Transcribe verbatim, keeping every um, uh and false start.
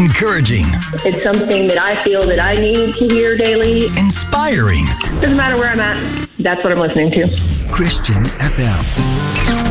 Encouraging. It's something that I feel that I need to hear daily. Inspiring. Doesn't matter where I'm at. That's what I'm listening to. Christian F M.